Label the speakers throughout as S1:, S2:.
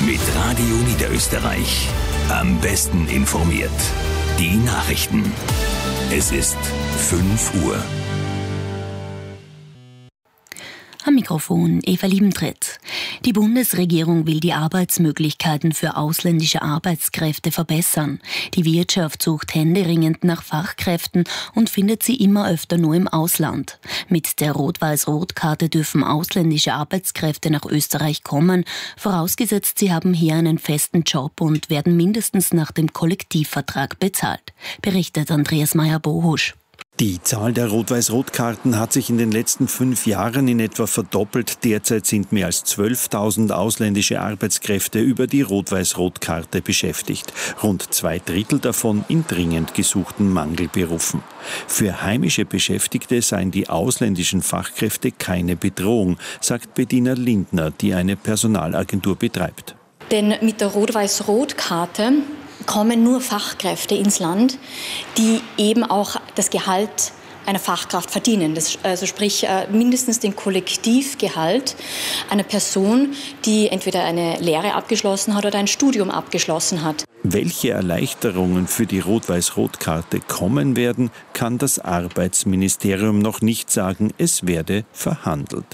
S1: Mit Radio Niederösterreich. Am besten informiert. Die Nachrichten. Es ist 5 Uhr.
S2: Am Mikrofon Eva Liebentritt. Die Bundesregierung will die Arbeitsmöglichkeiten für ausländische Arbeitskräfte verbessern. Die Wirtschaft sucht händeringend nach Fachkräften und findet sie immer öfter nur im Ausland. Mit der Rot-Weiß-Rot-Karte dürfen ausländische Arbeitskräfte nach Österreich kommen, vorausgesetzt sie haben hier einen festen Job und werden mindestens nach dem Kollektivvertrag bezahlt, berichtet Andreas Meyer-Bohusch.
S3: Die Zahl der Rot-Weiß-Rot-Karten hat sich in den letzten 5 Jahren in etwa verdoppelt. Derzeit sind mehr als 12.000 ausländische Arbeitskräfte über die Rot-Weiß-Rot-Karte beschäftigt. Rund 2/3 davon in dringend gesuchten Mangelberufen. Für heimische Beschäftigte seien die ausländischen Fachkräfte keine Bedrohung, sagt Bettina Lindner, die eine Personalagentur betreibt.
S4: Denn mit der Rot-Weiß-Rot-Karte kommen nur Fachkräfte ins Land, die eben auch das Gehalt einer Fachkraft verdienen. Also sprich mindestens den Kollektivgehalt einer Person, die entweder eine Lehre abgeschlossen hat oder ein Studium abgeschlossen hat.
S3: Welche Erleichterungen für die Rot-Weiß-Rot-Karte kommen werden, kann das Arbeitsministerium noch nicht sagen. Es werde verhandelt.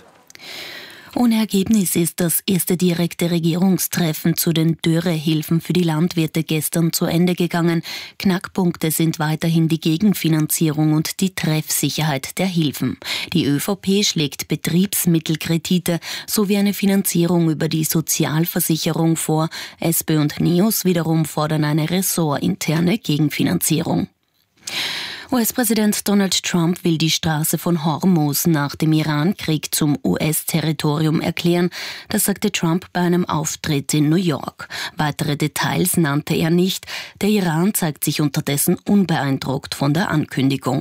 S2: Ohne Ergebnis ist das erste direkte Regierungstreffen zu den Dürrehilfen für die Landwirte gestern zu Ende gegangen. Knackpunkte sind weiterhin die Gegenfinanzierung und die Treffsicherheit der Hilfen. Die ÖVP schlägt Betriebsmittelkredite sowie eine Finanzierung über die Sozialversicherung vor. SPÖ und NEOS wiederum fordern eine ressortinterne Gegenfinanzierung. US-Präsident Donald Trump will die Straße von Hormuz nach dem Iran-Krieg zum US-Territorium erklären. Das sagte Trump bei einem Auftritt in New York. Weitere Details nannte er nicht. Der Iran zeigt sich unterdessen unbeeindruckt von der Ankündigung.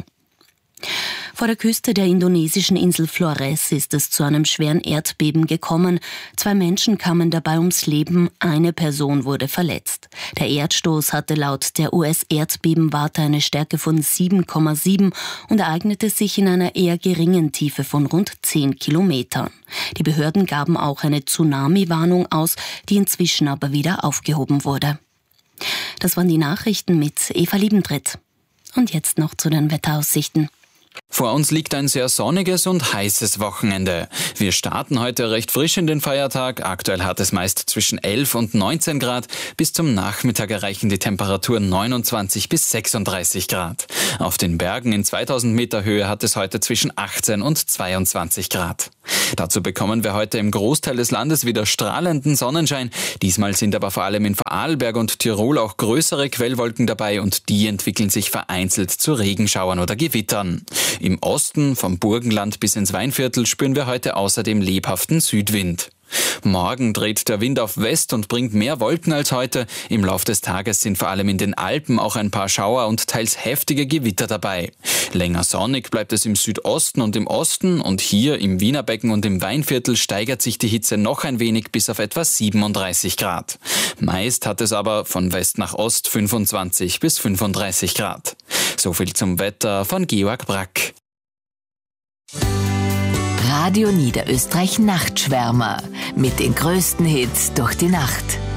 S2: Vor der Küste der indonesischen Insel Flores ist es zu einem schweren Erdbeben gekommen. 2 Menschen kamen dabei ums Leben, eine Person wurde verletzt. Der Erdstoß hatte laut der US-Erdbebenwarte eine Stärke von 7,7 und ereignete sich in einer eher geringen Tiefe von rund 10 Kilometern. Die Behörden gaben auch eine Tsunami-Warnung aus, die inzwischen aber wieder aufgehoben wurde. Das waren die Nachrichten mit Eva Liebentritt. Und jetzt noch zu den Wetteraussichten.
S5: Vor uns liegt ein sehr sonniges und heißes Wochenende. Wir starten heute recht frisch in den Feiertag. Aktuell hat es meist zwischen 11 und 19 Grad. Bis zum Nachmittag erreichen die Temperaturen 29 bis 36 Grad. Auf den Bergen in 2000 Meter Höhe hat es heute zwischen 18 und 22 Grad. Dazu bekommen wir heute im Großteil des Landes wieder strahlenden Sonnenschein. Diesmal sind aber vor allem in Vorarlberg und Tirol auch größere Quellwolken dabei und die entwickeln sich vereinzelt zu Regenschauern oder Gewittern. Im Osten, vom Burgenland bis ins Weinviertel, spüren wir heute außerdem lebhaften Südwind. Morgen dreht der Wind auf West und bringt mehr Wolken als heute. Im Lauf des Tages sind vor allem in den Alpen auch ein paar Schauer und teils heftige Gewitter dabei. Länger sonnig bleibt es im Südosten und im Osten und hier im Wienerbecken und im Weinviertel steigert sich die Hitze noch ein wenig bis auf etwa 37 Grad. Meist hat es aber von West nach Ost 25 bis 35 Grad. So viel zum Wetter von Georg Brack.
S6: Radio Niederösterreich Nachtschwärmer mit den größten Hits durch die Nacht.